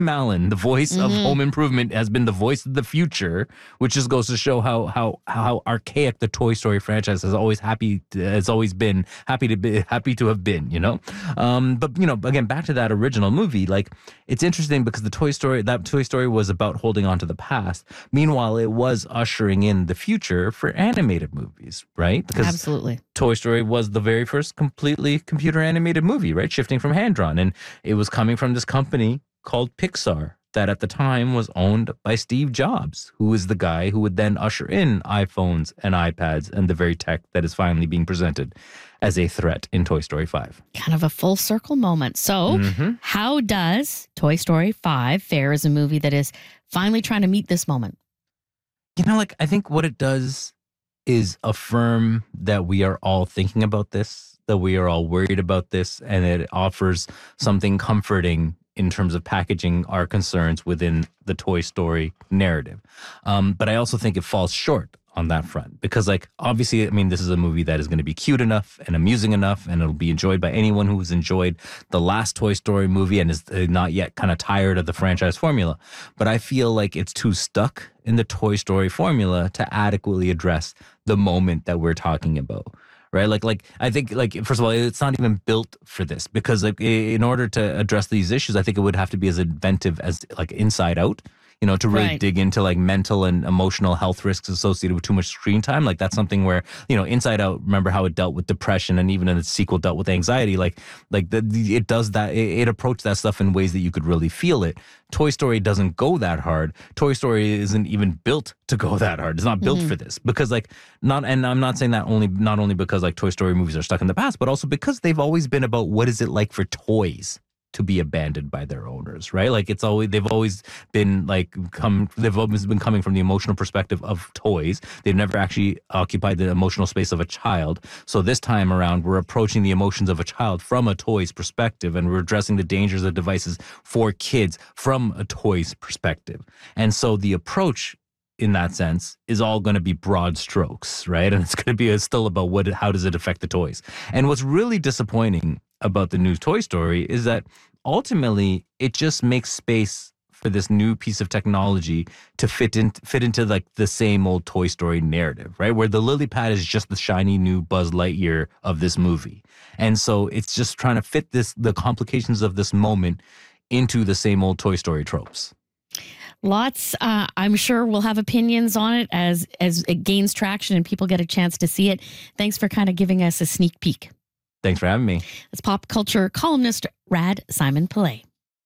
Mallon, the voice of Home Improvement, has been the voice of the future, which just goes to show how archaic the Toy Story franchise has always been happy to have been, you know. But you know, again, back to that original movie, like it's interesting because that Toy Story was about holding on to the past. Meanwhile, it was ushering in the future for animated movies, right? Because absolutely, Toy Story was the very first completely computer animated movie, right? Shifting from hand drawn, and it was coming from this company called Pixar that at the time was owned by Steve Jobs, who is the guy who would then usher in iPhones and iPads and the very tech that is finally being presented as a threat in Toy Story 5. Kind of a full circle moment. So how does Toy Story 5 fare as a movie that is finally trying to meet this moment? You know, like, I think what it does is affirm that we are all thinking about this, that we are all worried about this, and it offers something comforting in terms of packaging our concerns within the Toy Story narrative. But I also think it falls short on that front because, like, obviously, I mean, this is a movie that is going to be cute enough and amusing enough, and it'll be enjoyed by anyone who has enjoyed the last Toy Story movie and is not yet kind of tired of the franchise formula. But I feel like it's too stuck in the Toy Story formula to adequately address the moment that we're talking about. Right, like I think, like, first of all, it's not even built for this because, like, in order to address these issues, I think it would have to be as inventive as, like, Inside Out. You know, to really dig into, like, mental and emotional health risks associated with too much screen time. Like, that's something where, you know, Inside Out, remember how it dealt with depression, and even in the sequel dealt with anxiety. It does that. It approached that stuff in ways that you could really feel it. Toy Story doesn't go that hard. Toy Story isn't even built to go that hard. It's not built for this because, like, and I'm not saying that not only because, like, Toy Story movies are stuck in the past, but also because they've always been about what is it like for toys to be abandoned by their owners, right? Like, they've always been coming from the emotional perspective of toys. They've never actually occupied the emotional space of a child. So this time around, we're approaching the emotions of a child from a toy's perspective, and we're addressing the dangers of devices for kids from a toy's perspective. And so the approach in that sense is all going to be broad strokes, right? And it's going to be still about how does it affect the toys? And what's really disappointing about the new Toy Story is that ultimately it just makes space for this new piece of technology to fit into like the same old Toy Story narrative, right? Where the lily pad is just the shiny new Buzz Lightyear of this movie. And so it's just trying to fit the complications of this moment into the same old Toy Story tropes. Lots, I'm sure we'll have opinions on it as it gains traction and people get a chance to see it. Thanks for kind of giving us a sneak peek. Thanks for having me. It's pop culture columnist Rad Simon Pillay.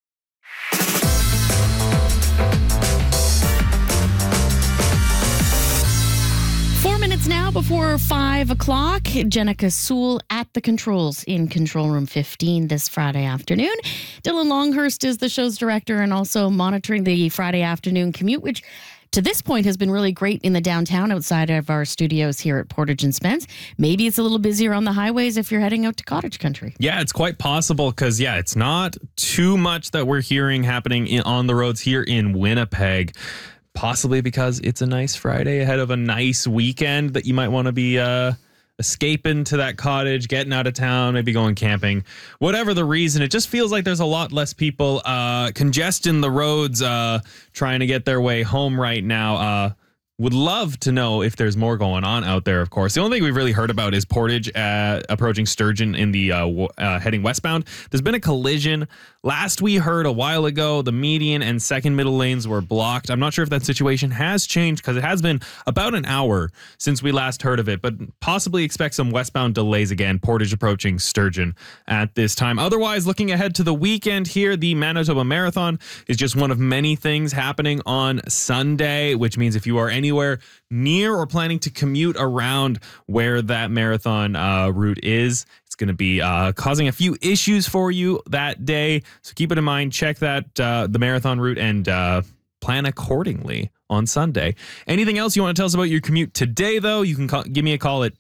4 minutes now before 5 o'clock. Jenica Sewell at the controls in Control Room 15 this Friday afternoon. Dylan Longhurst is the show's director and also monitoring the Friday afternoon commute, which to this point has been really great in the downtown outside of our studios here at Portage and Spence. Maybe it's a little busier on the highways if you're heading out to cottage country. Yeah, it's quite possible because, it's not too much that we're hearing happening on the roads here in Winnipeg. Possibly because it's a nice Friday ahead of a nice weekend that you might want to be escaping to that cottage, getting out of town, maybe going camping. Whatever the reason, it just feels like there's a lot less people congesting the roads trying to get their way home right now. Would love to know if there's more going on out there, of course. The only thing we've really heard about is Portage approaching Sturgeon in the heading westbound. There's been a collision. Last we heard a while ago, the median and second middle lanes were blocked. I'm not sure if that situation has changed because it has been about an hour since we last heard of it, but possibly expect some westbound delays again. Portage approaching Sturgeon at this time. Otherwise, looking ahead to the weekend here, the Manitoba Marathon is just one of many things happening on Sunday, which means if you are anywhere near or planning to commute around where that marathon route is, it's going to be causing a few issues for you that day. So keep it in mind, check that the marathon route and plan accordingly on Sunday. Anything else you want to tell us about your commute today, though, you can give me a call at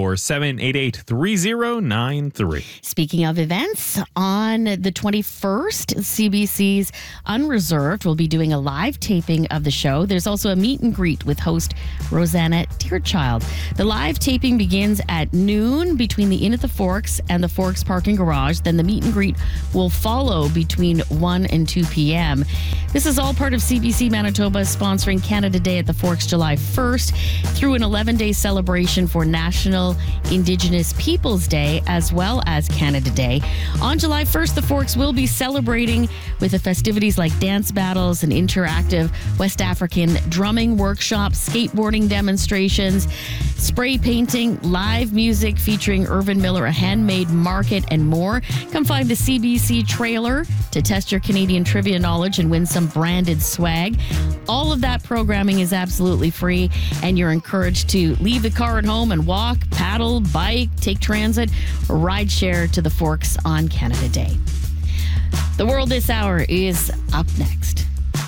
204-788-3093. Speaking of events, on the 21st, CBC's Unreserved will be doing a live taping of the show. There's also a meet and greet with host Rosanna Deerchild. The live taping begins at noon between the Inn at the Forks and the Forks Parking Garage. Then the meet and greet will follow between 1 and 2 p.m. This is all part of CBC Manitoba sponsoring Canada Day at the Forks July 1st through an 11-day celebration for National Indigenous Peoples Day as well as Canada Day. On July 1st, the Forks will be celebrating with the festivities like dance battles, an interactive West African drumming workshop, skateboarding demonstrations, spray painting, live music featuring Irvin Miller, a handmade market, and more. Come find the CBC trailer to test your Canadian trivia knowledge and win some branded swag. All of that programming is absolutely free, and you're encouraged to leave the car at home and walk, paddle, bike, take transit, or ride share to the Forks on Canada Day. The World This Hour is up next.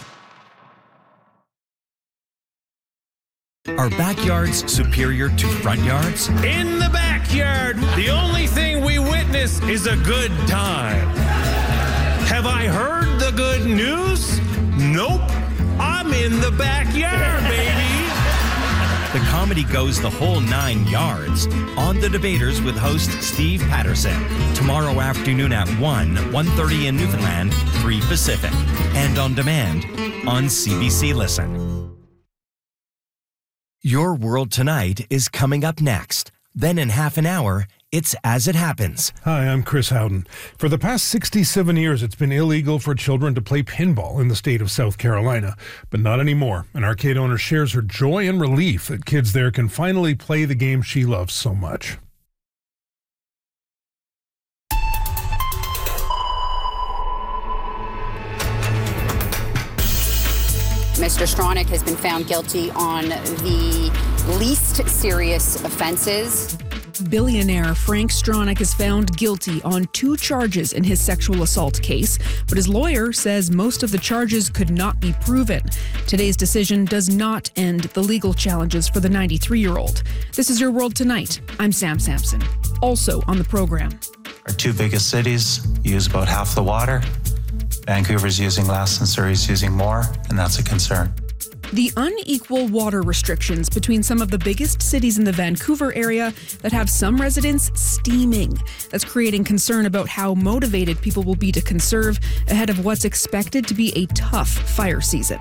Are backyards superior to front yards? In the backyard, the only thing we witness is a good time. Have I heard the good news? Nope. I'm in the backyard, baby. The comedy goes the whole 9 yards on The Debaters with host Steve Patterson. Tomorrow afternoon at 1:30 in Newfoundland, 3 Pacific. And on demand on CBC Listen. Your World Tonight is coming up next. Then in half an hour, it's As It Happens. Hi, I'm Chris Howden. For the past 67 years, it's been illegal for children to play pinball in the state of South Carolina. But not anymore. An arcade owner shares her joy and relief that kids there can finally play the game she loves so much. Mr. Stronach has been found guilty on the least serious offenses. Billionaire Frank Stronach is found guilty on 2 charges in his sexual assault case, but his lawyer says most of the charges could not be proven. Today's decision does not end the legal challenges for the 93-year-old. This is Your World Tonight. I'm Sam Sampson. Also on the program. Our 2 biggest cities use about half the water. Vancouver's using less and Surrey's using more, and that's a concern. The unequal water restrictions between some of the biggest cities in the Vancouver area that have some residents steaming. That's creating concern about how motivated people will be to conserve ahead of what's expected to be a tough fire season.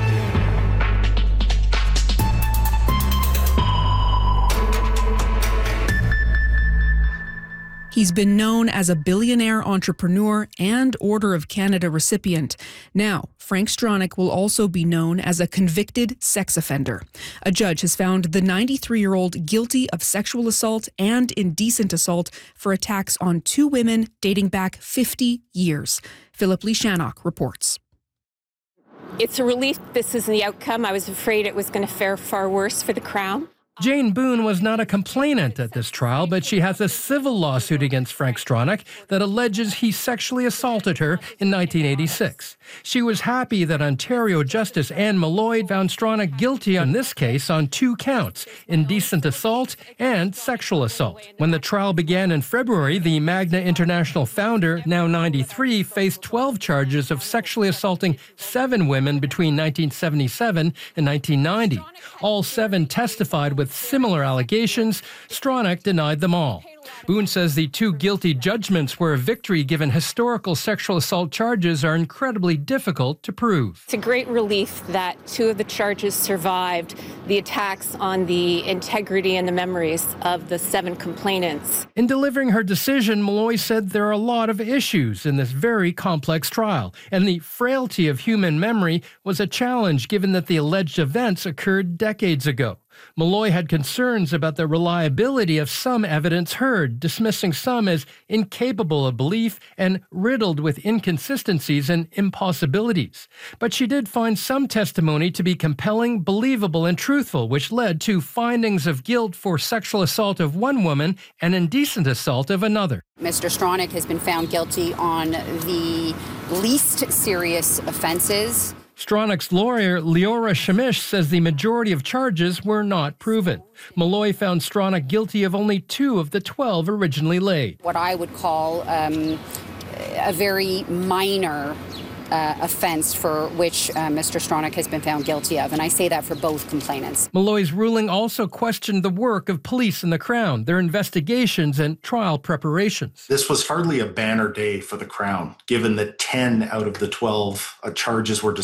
He's been known as a billionaire entrepreneur and Order of Canada recipient. Now, Frank Stronach will also be known as a convicted sex offender. A judge has found the 93-year-old guilty of sexual assault and indecent assault for attacks on 2 women dating back 50 years. Philip Lee Shannock reports. It's a relief this is the outcome. I was afraid it was going to fare far worse for the Crown. Jane Boone was not a complainant at this trial, but she has a civil lawsuit against Frank Stronach that alleges he sexually assaulted her in 1986. She was happy that Ontario Justice Anne Malloy found Stronach guilty in this case on 2 counts, indecent assault and sexual assault. When the trial began in February, the Magna International founder, now 93, faced 12 charges of sexually assaulting 7 women between 1977 and 1990. All 7 testified with similar allegations. Stronach denied them all. Boone says the 2 guilty judgments were a victory given historical sexual assault charges are incredibly difficult to prove. It's a great relief that 2 of the charges survived the attacks on the integrity and the memories of the 7 complainants. In delivering her decision, Malloy said there are a lot of issues in this very complex trial, and the frailty of human memory was a challenge given that the alleged events occurred decades ago. Malloy had concerns about the reliability of some evidence heard, dismissing some as incapable of belief and riddled with inconsistencies and impossibilities. But she did find some testimony to be compelling, believable, and truthful, which led to findings of guilt for sexual assault of one woman and indecent assault of another. Mr. Stronach has been found guilty on the least serious offenses. Stronach's lawyer, Leora Shamish, says the majority of charges were not proven. Malloy found Stronach guilty of only 2 of the 12 originally laid. What I would call a very minor offense for which Mr. Stronach has been found guilty of, and I say that for both complainants. Malloy's ruling also questioned the work of police and the Crown, their investigations and trial preparations. This was hardly a banner day for the Crown, given that 10 out of the 12 charges were